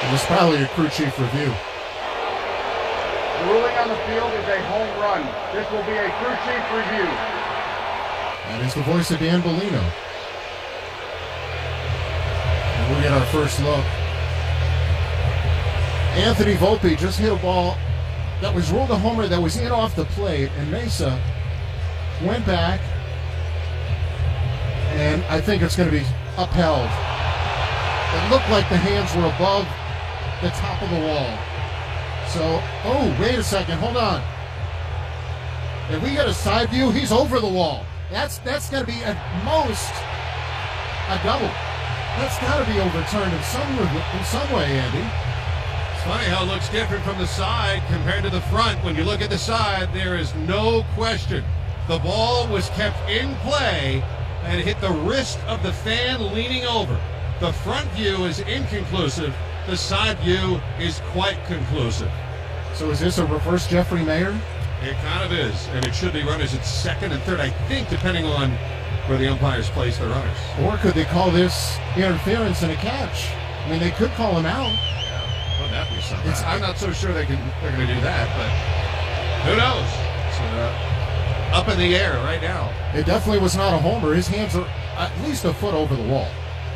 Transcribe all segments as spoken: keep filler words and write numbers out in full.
It was probably a crew chief review. The ruling on the field is a home run. This will be a crew chief review. That is the voice of Dan Bellino. And we'll get our first look. Anthony Volpe just hit a ball that was ruled a homer that was in off the plate, and Mesa went back, and I think it's going to be upheld. It looked like the hands were above the top of the wall. So, oh, wait a second, hold on. If we get a side view, he's over the wall. That's that's going to be at most a double. That's got to be overturned in some in some way, Andy. It's funny how it looks different from the side compared to the front. When you look at the side, there is no question. The ball was kept in play and hit the wrist of the fan leaning over. The front view is inconclusive. The side view is quite conclusive. So is this a reverse Jeffrey Mayer? It kind of is, and it should be runners at second and third, I think, depending on where the umpires place the runners. Or could they call this interference and a catch? I mean, they could call him out. Yeah, wouldn't that be something? It's, I'm not so sure they can, they're going to do that, but who knows? It's uh, up in the air right now. It definitely was not a homer. His hands are at least a foot over the wall.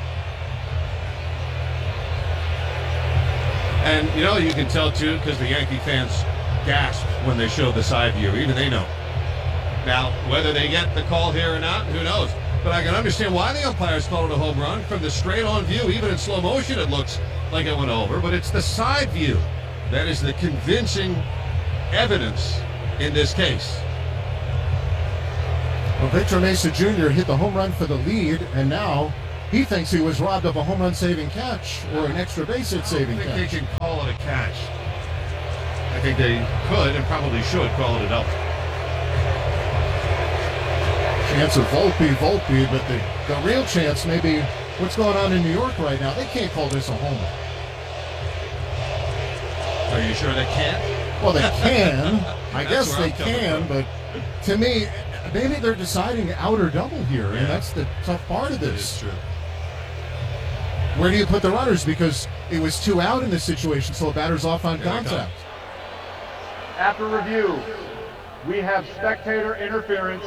And, you know, you can tell, too, because the Yankee fans gasped when they showed the side view. Even they know. Now, whether they get the call here or not, who knows? But I can understand why the umpires called it a home run. From the straight-on view, even in slow motion, it looks like it went over. But it's the side view that is the convincing evidence in this case. Well, Victor Mesa Junior hit the home run for the lead, and now he thinks he was robbed of a home run saving catch or an extra base hit saving catch. I think they can call it a catch. I think they could and probably should call it a double. Chance of Volpe, Volpe, but the, the real chance may be what's going on in New York right now. They can't call this a homer. Are you sure they can't? Well, they can. I guess they can, but to me, maybe they're deciding out or double here, yeah. and that's the tough part of this. It is true. Where do you put the runners? Because it was two out in this situation, so a batter's off on contact. After review, we have spectator interference.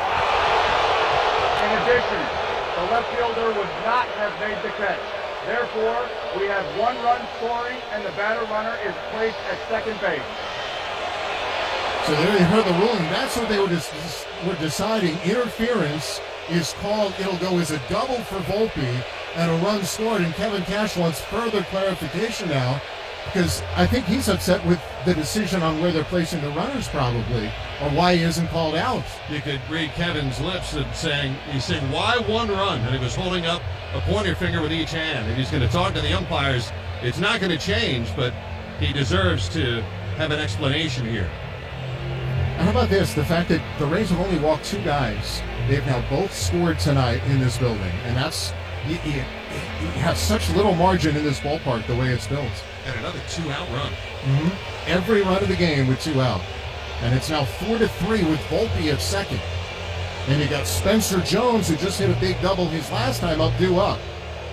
In addition, the left fielder would not have made the catch. Therefore, we have one run scoring, and the batter runner is placed at second base. So there you heard the ruling. That's what they were, dis- were deciding. Interference is called. It'll go as a double for Volpe and a run scored. And Kevin Cash wants further clarification now, because I think he's upset with the decision on where they're placing the runners, probably, or why he isn't called out. You could read Kevin's lips and saying, he's saying, why one run? And he was holding up a pointer finger with each hand, and he's going to talk to the umpires. It's not going to change, but he deserves to have an explanation here. And how about this? The fact that the Rays have only walked two guys. They've now both scored tonight in this building, and that's you, you, you have such little margin in this ballpark the way it's built. And another two-out run. Mm-hmm. Every run of the game with two out. And it's now four to three with Volpe at second. And you got Spencer Jones, who just hit a big double his last time up, due up.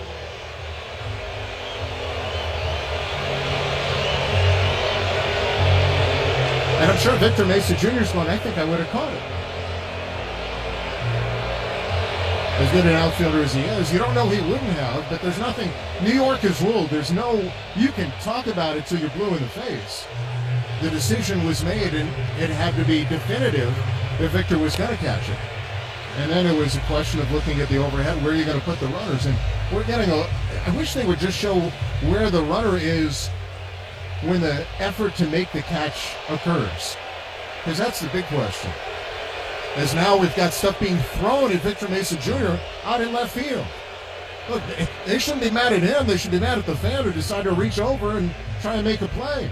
And I'm sure Victor Mesa Junior is going, I think I would have caught it. As good an outfielder as he is, you don't know he wouldn't have, but there's nothing. New York has ruled. There's no, you can talk about it till you're blue in the face. The decision was made, and it had to be definitive if Victor was going to catch it. And then it was a question of looking at the overhead, where are you going to put the runners? And we're getting a, I wish they would just show where the runner is when the effort to make the catch occurs. Because that's the big question. As now we've got stuff being thrown at Victor Mesa Junior out in left field. Look, they shouldn't be mad at him. They should be mad at the fan who decided to reach over and try and make a play.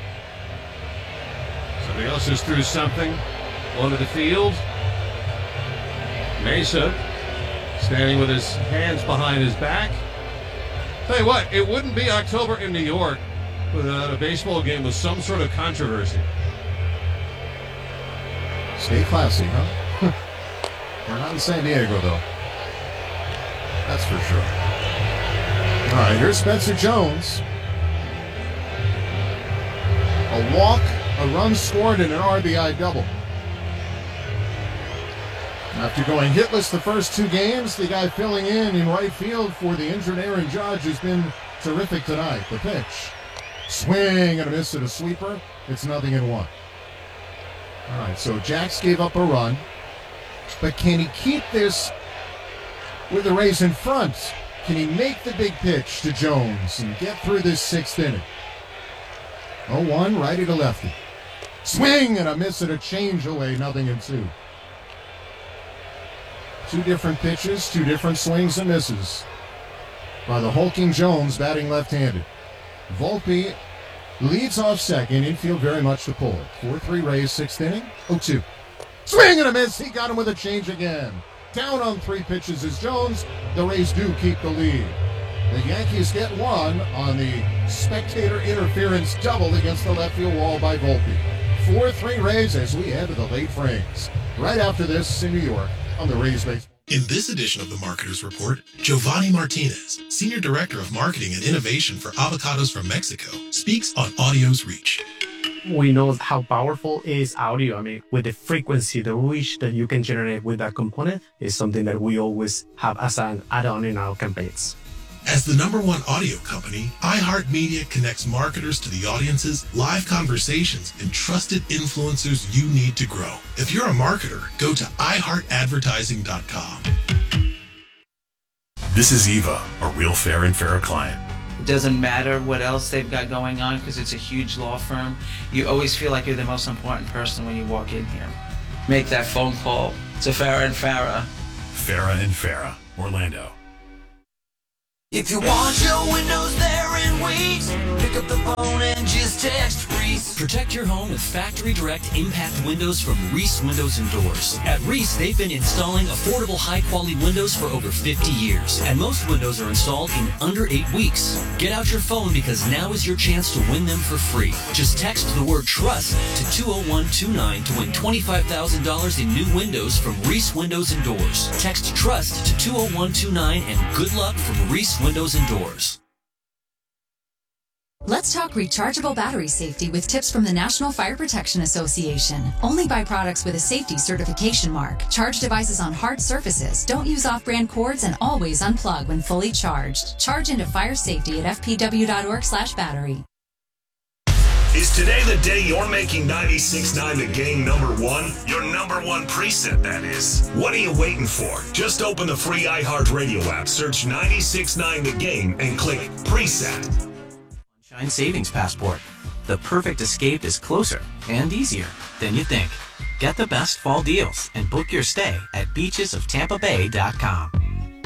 Somebody else just threw something onto the field. Mesa standing with his hands behind his back. Tell you what, it wouldn't be October in New York without a baseball game with some sort of controversy. Stay classy, huh? We're not in San Diego, though. That's for sure. All right, here's Spencer Jones. A walk, a run scored, and an R B I double. After going hitless the first two games, the guy filling in in right field for the injured Aaron Judge has been terrific tonight. The pitch. Swing and a miss at a sweeper. It's nothing in one. All right, so Jax gave up a run. But can he keep this with the Rays in front? Can he make the big pitch to Jones and get through this sixth inning? oh one, righty to lefty. Swing and a miss at a change away, nothing in two. Two different pitches, two different swings and misses by the hulking Jones, batting left-handed. Volpe leads off second, infield very much to pull it. four three Rays, sixth inning, oh two. Swing and a miss, he got him with a change again. Down on three pitches is Jones. The Rays do keep the lead. The Yankees get one on the spectator interference double against the left field wall by Volpe. four three Rays as we head to the late frames. Right after this in New York on the Rays Baseball. In this edition of the Marketer's Report, Giovanni Martinez, Senior Director of Marketing and Innovation for Avocados from Mexico, speaks on audio's reach. We know how powerful is audio. I mean, with the frequency, the reach that you can generate with that component is something that we always have as an add-on in our campaigns. As the number one audio company, iHeartMedia connects marketers to the audiences, live conversations, and trusted influencers you need to grow. If you're a marketer, go to i heart advertising dot com. This is Eva, a real fair and fairer client. It doesn't matter what else they've got going on because it's a huge law firm. You always feel like you're the most important person when you walk in here. Make that phone call to Farah and Farah. Farah and Farah, Orlando. If you want your windows there in weeks, pick up the phone and just text Reese. Protect your home with factory direct impact windows from Reese Windows and Doors. At Reese, they've been installing affordable, high-quality windows for over fifty years, and most windows are installed in under eight weeks. Get out your phone because now is your chance to win them for free. Just text the word TRUST to two oh one two nine to win twenty-five thousand dollars in new windows from Reese Windows and Doors. Text TRUST to two oh one two nine and good luck from Reese Windows and Doors. Let's talk rechargeable battery safety with tips from the National Fire Protection Association. Only buy products with a safety certification mark. Charge devices on hard surfaces. Don't use off-brand cords and always unplug when fully charged. Charge into fire safety at f p w dot org slash battery. Is today the day you're making ninety-six point nine the game number one? Your number one preset, that is. What are you waiting for? Just open the free iHeartRadio app, search ninety-six point nine the game, and click preset. Sunshine Savings Passport. The perfect escape is closer and easier than you think. Get the best fall deals and book your stay at beaches of tampa bay dot com.